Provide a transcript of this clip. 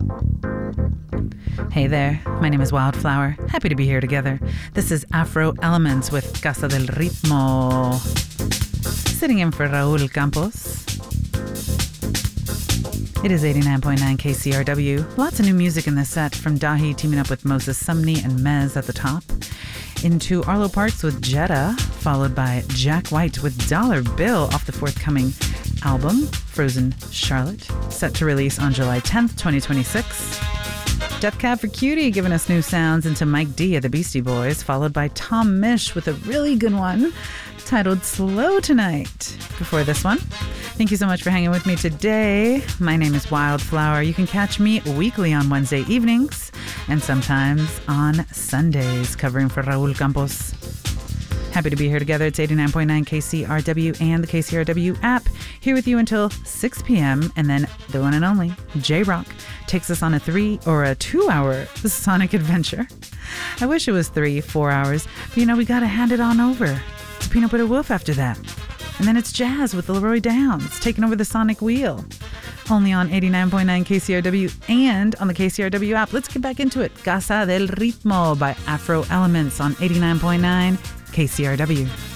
Hey there, my name is Wildflower. Happy to be here together. This is Afro Elements with Casa del Ritmo. Sitting in for Raul Campos. It is 89.9 KCRW. Lots of new music in this set, from Dahi teaming up with Moses Sumney and Mez at the top, into Arlo Parks with Jetta, followed by Jack White with Dollar Bill off the forthcoming album, Frozen Charlotte, set to release on July 10th, 2026. Death Cab for Cutie giving us new sounds into Mike D of the Beastie Boys, followed by Tom Misch with a really good one titled Slow Tonight. Before this one, thank you so much for hanging with me today. My name is Wildflower. You can catch me weekly on Wednesday evenings and sometimes on Sundays, covering for Raul Campos. Happy to be here together. It's 89.9 KCRW and the KCRW app. Here with you until 6 p.m. And then the one and only J-Rock takes us on a 2-hour sonic adventure. I wish it was 3-4 hours, but we got to hand it on over to Peanut Butter Wolf after that. And then it's jazz with Leroy Downs taking over the sonic wheel. Only on 89.9 KCRW and on the KCRW app. Let's get back into it. Casa del Ritmo by Afro Elements on 89.9 KCRW.